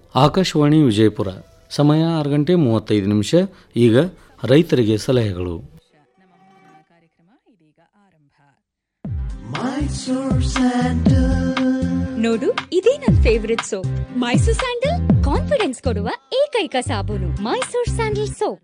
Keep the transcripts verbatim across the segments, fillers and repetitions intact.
ಆಕಾಶವಾಣಿ ವಿಜಯಪುರ. ಸಮಯ ಆರು ಗಂಟೆ ಮೂವತ್ತೈದು ನಿಮಿಷ. ಈಗ ರೈತರಿಗೆ ಸಲಹೆಗಳು. ನೋಡು, ಇದೇ ನನ್ favourite soap Mysore sandal. Confidence ಕೊಡುವ ಏಕೈಕ ಸಾಬೂನು ಮೈಸೂರ್ ಸ್ಯಾಂಡಲ್ ಸೋಪ್.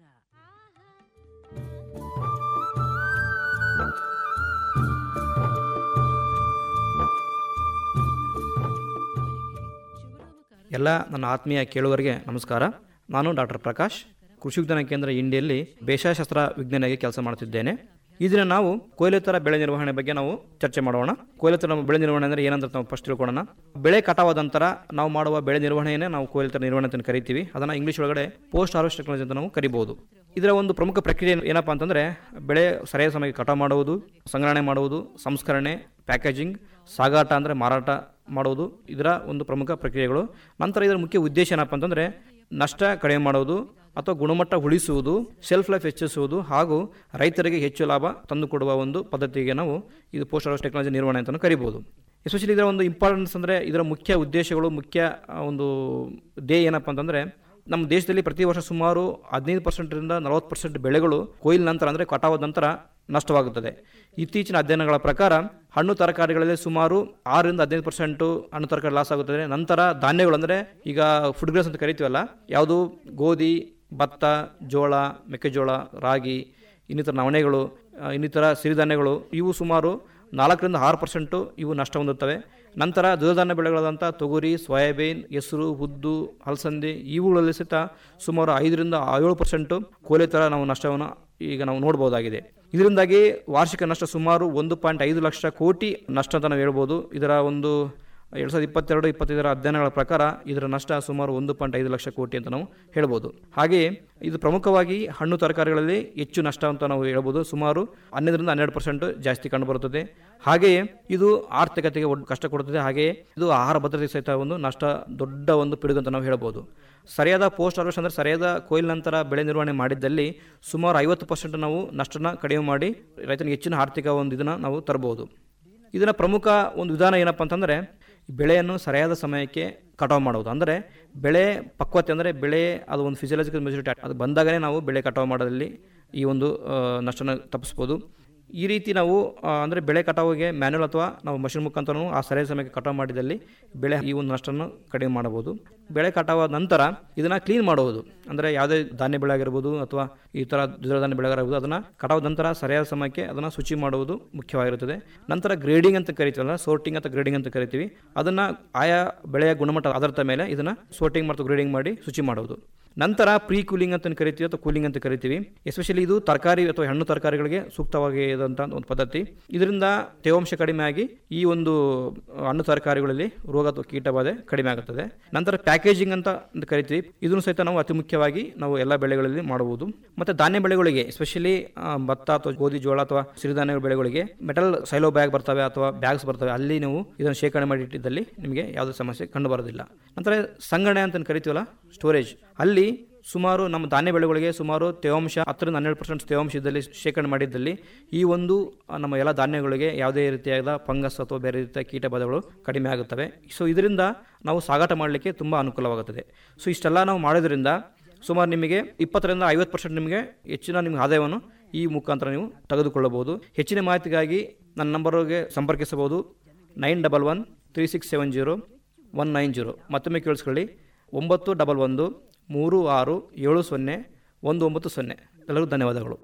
ಎಲ್ಲ ನನ್ನ ಆತ್ಮೀಯ ಕೇಳುಗರಿಗೆ ನಮಸ್ಕಾರ. ನಾನು ಡಾಕ್ಟರ್ ಪ್ರಕಾಶ್, ಕೃಷಿ ವಿಜ್ಞಾನ ಕೇಂದ್ರ ಇಂಡಿಯಲ್ಲಿ ಬೇಸಾಯಶಾಸ್ತ್ರ ವಿಜ್ಞಾನಿಯಾಗಿ ಕೆಲಸ ಮಾಡುತ್ತಿದ್ದೇನೆ. ಈ ದಿನ ನಾವು ಕೊಯ್ಲೇತರ ಬೆಳೆ ನಿರ್ವಹಣೆ ಬಗ್ಗೆ ನಾವು ಚರ್ಚೆ ಮಾಡೋಣ. ಕೊಯ್ಲೇತರ ಬೆಳೆ ನಿರ್ವಹಣೆ ಅಂದರೆ ಏನಂತ ನಾವು ಫಸ್ಟ್ ತಿಳ್ಕೊಳ್ಳೋಣ. ಬೆಳೆ ಕಟಾವಾದ ನಂತರ ನಾವು ಮಾಡುವ ಬೆಳೆ ನಿರ್ವಹಣೆಯೇ ನಾವು ಕೊಯ್ಲೇತರ ನಿರ್ವಹಣೆ ಅಂತ ಕರಿತೀವಿ. ಅದನ್ನು ಇಂಗ್ಲೀಷ್ ಒಳಗಡೆ ಪೋಸ್ಟ್ ಹಾರ್ವೆಸ್ಟ್ ಟೆಕ್ನಾಲಜಿ ಅಂತ ನಾವು ಕರಿಬಹುದು. ಇದರ ಒಂದು ಪ್ರಮುಖ ಪ್ರಕ್ರಿಯೆ ಏನಪ್ಪಾ ಅಂತಂದರೆ ಬೆಳೆ ಸರಿಯಾದ ಸಮಯಕ್ಕೆ ಕಟಾವು ಮಾಡುವುದು, ಸಂಗ್ರಹಣೆ ಮಾಡುವುದು, ಸಂಸ್ಕರಣೆ, ಪ್ಯಾಕೇಜಿಂಗ್, ಸಾಗಾಟ ಅಂದರೆ ಮಾರಾಟ ಮಾಡುವುದು ಇದರ ಒಂದು ಪ್ರಮುಖ ಪ್ರಕ್ರಿಯೆಗಳು. ನಂತರ ಇದರ ಮುಖ್ಯ ಉದ್ದೇಶ ಏನಪ್ಪ ಅಂತಂದರೆ ನಷ್ಟ ಕಡಿಮೆ ಮಾಡುವುದು ಅಥವಾ ಗುಣಮಟ್ಟ ಉಳಿಸುವುದು, ಶೆಲ್ಫ್ ಲೈಫ್ ಹೆಚ್ಚಿಸುವುದು ಹಾಗೂ ರೈತರಿಗೆ ಹೆಚ್ಚು ಲಾಭ ತಂದುಕೊಡುವ ಒಂದು ಪದ್ಧತಿಗೆ ನಾವು ಇದು ಪೋಸ್ಟ್ ಹಾರ್ವೆಸ್ಟ್ ಟೆಕ್ನಾಲಜಿ ನಿರ್ವಹಣೆ ಅಂತ ಕರಿಬೋದು. ಎಸ್ಪೆಷಲಿ ಇದರ ಒಂದು ಇಂಪಾರ್ಟೆನ್ಸ್ ಅಂದರೆ ಇದರ ಮುಖ್ಯ ಉದ್ದೇಶಗಳು, ಮುಖ್ಯ ಒಂದು ಧ್ಯೇಯ ಏನಪ್ಪ ಅಂತಂದರೆ ನಮ್ಮ ದೇಶದಲ್ಲಿ ಪ್ರತಿ ವರ್ಷ ಸುಮಾರು ಹದಿನೈದು ಪರ್ಸೆಂಟರಿಂದ ನಲವತ್ತು ಪರ್ಸೆಂಟ್ ಬೆಳೆಗಳು ಕೊಯ್ಲು ನಂತರ ಅಂದರೆ ಕಟಾವಾದ ನಂತರ ನಷ್ಟವಾಗುತ್ತದೆ. ಇತ್ತೀಚಿನ ಅಧ್ಯಯನಗಳ ಪ್ರಕಾರ ಹಣ್ಣು ತರಕಾರಿಗಳಲ್ಲಿ ಸುಮಾರು ಆರರಿಂದ ಹದಿನೈದು ಪರ್ಸೆಂಟು ಹಣ್ಣು ತರಕಾರಿ ಲಾಸ್ ಆಗುತ್ತದೆ. ನಂತರ ಧಾನ್ಯಗಳು ಅಂದರೆ ಈಗ ಫುಡ್ ಗ್ರೇನ್ಸ್ ಅಂತ ಕರಿತೀವಲ್ಲ, ಯಾವುದು ಗೋಧಿ, ಭತ್ತ, ಜೋಳ, ಮೆಕ್ಕೆಜೋಳ, ರಾಗಿ, ಇನ್ನಿತರ ನವಣೆಗಳು, ಇನ್ನಿತರ ಸಿರಿಧಾನ್ಯಗಳು ಇವು ಸುಮಾರು ನಾಲ್ಕರಿಂದ ಆರು ಪರ್ಸೆಂಟು ಇವು ನಷ್ಟ ಹೊಂದುತ್ತವೆ. ನಂತರ ದ್ವಿದಳ ಬೆಳೆಗಳಾದಂಥ ತೊಗರಿ, ಸೋಯಾಬೀನ್, ಹೆಸರು, ಉದ್ದು, ಅಲಸಂದೆ ಇವುಗಳಲ್ಲಿ ಸಹಿತ ಸುಮಾರು ಐದರಿಂದ ಏಳು ಪರ್ಸೆಂಟು ಕೊಯ್ಲು ಥರ ನಾವು ನಷ್ಟವನ್ನು ಈಗ ನಾವು ನೋಡ್ಬೋದಾಗಿದೆ. ಇದರಿಂದಾಗಿ ವಾರ್ಷಿಕ ನಷ್ಟ ಸುಮಾರು ಒಂದು ಪಾಯಿಂಟ್ ಐದು ಲಕ್ಷ ಕೋಟಿ ನಷ್ಟ ಅಂತ ನಾವು ಹೇಳ್ಬೋದು. ಇದರ ಒಂದು ಎರಡು ಸಾವಿರದ ಇಪ್ಪತ್ತೆರಡು ಇಪ್ಪತ್ತೈದರ ಅಧ್ಯಯನಗಳ ಪ್ರಕಾರ ಇದರ ನಷ್ಟ ಸುಮಾರು ಒಂದು ಪಾಯಿಂಟ್ ಐದು ಲಕ್ಷ ಕೋಟಿ ಅಂತ ನಾವು ಹೇಳ್ಬೋದು. ಹಾಗೆಯೇ ಇದು ಪ್ರಮುಖವಾಗಿ ಹಣ್ಣು ತರಕಾರಿಗಳಲ್ಲಿ ಹೆಚ್ಚು ನಷ್ಟ ಅಂತ ನಾವು ಹೇಳ್ಬೋದು. ಸುಮಾರು ಹನ್ನೊಂದರಿಂದ ಹನ್ನೆರಡು ಪರ್ಸೆಂಟ್ ಜಾಸ್ತಿ ಕಂಡುಬರುತ್ತದೆ. ಹಾಗೆಯೇ ಇದು ಆರ್ಥಿಕತೆಗೆ ಕಷ್ಟ ಕೊಡುತ್ತದೆ. ಹಾಗೆಯೇ ಇದು ಆಹಾರ ಭದ್ರತೆ ಸಹಿತ ಒಂದು ನಷ್ಟ ದೊಡ್ಡ ಒಂದು ಪಿಡುಗು ಅಂತ ನಾವು ಹೇಳ್ಬೋದು. ಸರಿಯಾದ ಪೋಸ್ಟ್ ಹಾರ್ವೆಸ್ಟ್ ಅಂದರೆ ಸರಿಯಾದ ಕೊಯ್ಲು ನಂತರ ಬೆಳೆ ನಿರ್ವಹಣೆ ಮಾಡಿದ್ದಲ್ಲಿ ಸುಮಾರು ಐವತ್ತು ಪರ್ಸೆಂಟ್ ನಾವು ನಷ್ಟನ ಕಡಿಮೆ ಮಾಡಿ ರೈತನಿಗೆ ಹೆಚ್ಚಿನ ಆರ್ಥಿಕ ಒಂದು ಇದನ್ನು ನಾವು ತರಬಹುದು. ಇದರ ಪ್ರಮುಖ ಒಂದು ವಿಧಾನ ಏನಪ್ಪ ಅಂತಂದರೆ ಬೆಳೆಯನ್ನು ಸರಿಯಾದ ಸಮಯಕ್ಕೆ ಕಟಾವು ಮಾಡುವುದು. ಅಂದರೆ ಬೆಳೆ ಪಕ್ವತೆ ಅಂದರೆ ಬೆಳೆ ಅದು ಒಂದು ಫಿಸಿಯಾಲಜಿಕಲ್ ಮೆಚುರಿಟಿ ಅದು ಬಂದಾಗಲೇ ನಾವು ಬೆಳೆ ಕಟಾವು ಮಾಡೋದ್ರಲ್ಲಿ ಈ ಒಂದು ನಷ್ಟನ ತಪ್ಪಿಸ್ಬೋದು. ಈ ರೀತಿ ನಾವು ಅಂದರೆ ಬೆಳೆ ಕಟಾವಿಗೆ ಮ್ಯಾನ್ಯುವಲ್ ಅಥವಾ ನಾವು ಮಷಿನ್ ಮುಖಾಂತರ ಆ ಸರಿಯಾದ ಸಮಯಕ್ಕೆ ಕಟಾವು ಮಾಡಿದಲ್ಲಿ ಬೆಳೆ ಈ ಒಂದು ನಷ್ಟವನ್ನು ಕಡಿಮೆ ಮಾಡಬಹುದು. ಬೆಳೆ ಕಟಾವಾದ ನಂತರ ಇದನ್ನು ಕ್ಲೀನ್ ಮಾಡುವುದು, ಅಂದರೆ ಯಾವುದೇ ಧಾನ್ಯ ಬೆಳೆ ಆಗಿರ್ಬೋದು ಅಥವಾ ಈ ಥರ ದ್ವಿದಳ ಧಾನ್ಯ ಬೆಳೆ ಆಗಿರ್ಬೋದು, ಅದನ್ನು ಕಟಾವಾದ ನಂತರ ಸರಿಯಾದ ಸಮಯಕ್ಕೆ ಅದನ್ನು ಶುಚಿ ಮಾಡುವುದು ಮುಖ್ಯವಾಗಿರುತ್ತದೆ. ನಂತರ ಗ್ರೇಡಿಂಗ್ ಅಂತ ಕರಿತೀವಲ್ಲ, ಸೋರ್ಟಿಂಗ್ ಅಥವಾ ಗ್ರೇಡಿಂಗ್ ಅಂತ ಕರಿತೀವಿ. ಅದನ್ನು ಆಯಾ ಬೆಳೆಯ ಗುಣಮಟ್ಟ ಆಧಾರದ ಮೇಲೆ ಇದನ್ನು ಸೋರ್ಟಿಂಗ್ ಮತ್ತು ಗ್ರೇಡಿಂಗ್ ಮಾಡಿ ಶುಚಿ ಮಾಡುವುದು. ನಂತರ ಪ್ರೀ ಕೂಲಿಂಗ್ ಅಂತ ಕರಿತೀವಿ ಅಥವಾ ಕೂಲಿಂಗ್ ಅಂತ ಕರಿತೀವಿ. ಎಸ್ಪೆಷಲಿ ಇದು ತರಕಾರಿ ಅಥವಾ ಹಣ್ಣು ತರಕಾರಿಗಳಿಗೆ ಸೂಕ್ತವಾಗಿರುವಂಥ ಒಂದು ಪದ್ಧತಿ. ಇದರಿಂದ ತೇವಾಂಶ ಕಡಿಮೆ ಆಗಿ ಈ ಒಂದು ಹಣ್ಣು ತರಕಾರಿಗಳಲ್ಲಿ ರೋಗ ಅಥವಾ ಕೀಟಬಾಧೆ ಕಡಿಮೆ ಆಗುತ್ತದೆ. ನಂತರ ಪ್ಯಾಕೇಜಿಂಗ್ ಅಂತ ಕರಿತೀವಿ. ಇದನ್ನು ಸಹಿತ ನಾವು ಅತಿ ಮುಖ್ಯವಾಗಿ ನಾವು ಎಲ್ಲ ಬೆಳೆಗಳಲ್ಲಿ ಮಾಡಬಹುದು. ಮತ್ತು ಧಾನ್ಯ ಬೆಳೆಗಳಿಗೆ ಎಸ್ಪೆಷಲಿ ಭತ್ತ ಅಥವಾ ಗೋಧಿ, ಜೋಳ ಅಥವಾ ಸಿರಿಧಾನ್ಯ ಬೆಳೆಗಳಿಗೆ ಮೆಟಲ್ ಸೈಲೋ ಬ್ಯಾಗ್ ಬರ್ತವೆ ಅಥವಾ ಬ್ಯಾಗ್ಸ್ ಬರ್ತವೆ. ಅಲ್ಲಿ ನೀವು ಇದನ್ನು ಶೇಖರಣೆ ಮಾಡಿ ಇಟ್ಟಿದ್ದಲ್ಲಿ ನಿಮಗೆ ಯಾವುದೇ ಸಮಸ್ಯೆ ಕಂಡು ಬರೋದಿಲ್ಲ. ನಂತರ ಸಂಗ್ರಹಣೆ ಅಂತ ಕರಿತೀವಲ್ಲ, ಸ್ಟೋರೇಜ್, ಅಲ್ಲಿ ಸುಮಾರು ನಮ್ಮ ಧಾನ್ಯ ಬೆಳೆಗಳಿಗೆ ಸುಮಾರು ತೇವಾಂಶ ಹತ್ತರಿಂದ ಹನ್ನೆರಡು ಪರ್ಸೆಂಟ್ ತೇವಾಂಶ ಇದ್ದಲ್ಲಿ ಶೇಖರಣೆ ಮಾಡಿದ್ದಲ್ಲಿ ಈ ಒಂದು ನಮ್ಮ ಎಲ್ಲ ಧಾನ್ಯಗಳಿಗೆ ಯಾವುದೇ ರೀತಿಯಾದ ಫಂಗಸ್ ಅಥವಾ ಬೇರೆ ರೀತಿಯ ಕೀಟಬಾಧೆಗಳು ಕಡಿಮೆ ಆಗುತ್ತವೆ. ಸೊ ಇದರಿಂದ ನಾವು ಸಾಗಾಟ ಮಾಡಲಿಕ್ಕೆ ತುಂಬ ಅನುಕೂಲವಾಗುತ್ತದೆ. ಸೊ ಇಷ್ಟೆಲ್ಲ ನಾವು ಮಾಡೋದ್ರಿಂದ ಸುಮಾರು ನಿಮಗೆ ಇಪ್ಪತ್ತರಿಂದ ಐವತ್ತು ಪರ್ಸೆಂಟ್ ನಿಮಗೆ ಹೆಚ್ಚಿನ ನಿಮಗೆ ಆದಾಯವನ್ನು ಈ ಮುಖಾಂತರ ನೀವು ತೆಗೆದುಕೊಳ್ಳಬಹುದು. ಹೆಚ್ಚಿನ ಮಾಹಿತಿಗಾಗಿ ನನ್ನ ನಂಬರ್ಗೆ ಸಂಪರ್ಕಿಸಬಹುದು. Nine double one three six seven zero one nine zero. ಮತ್ತೊಮ್ಮೆ ಕೇಳಿಸ್ಕೊಳ್ಳಿ, ಒಂಬತ್ತು ಡಬಲ್ ಒಂದು ಮೂರು ಆರು ಏಳು ಸೊನ್ನೆ ಒಂದು ಒಂಬತ್ತು ಸೊನ್ನೆ. ಎಲ್ಲರಿಗೂ ಧನ್ಯವಾದಗಳು.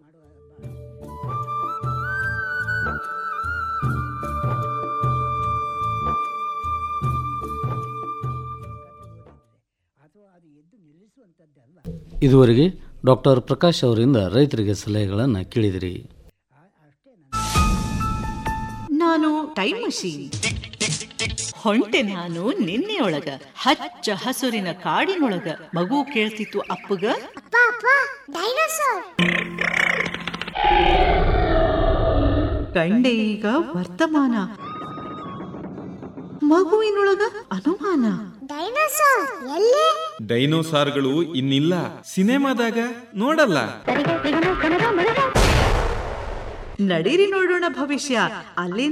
ಇದುವರೆಗೆ ಡಾಕ್ಟರ್ ಪ್ರಕಾಶ್ ಅವರಿಂದ ರೈತರಿಗೆ ಸಲಹೆಗಳನ್ನು ಕೇಳಿದಿರಿ. ನಾನು ಟೈಮ್ ಮಷೀನ್ ಹೊಂಟೆ ನಾನು ನಿನ್ನೆಯೊಳಗ ಹಚ್ಚ ಹಸುರಿನ ಕಾಡಿನೊಳಗ ಮಗು ಕೇಳ್ತಿತ್ತು ಅಪ್ಪಗ ಕಂಡೆ ಈಗ ವರ್ತಮಾನ ಮಗುವಿನೊಳಗ ಅನುಮಾನ ಡೈನೋಸಾರ್ಗಳು ಇನ್ನಿಲ್ಲ, ಸಿನಿಮಾದಾಗ ನೋಡಲ್ಲ. ನಡೀರಿ ನೋಡೋಣ ಭವಿಷ್ಯ. ಅಲ್ಲಿ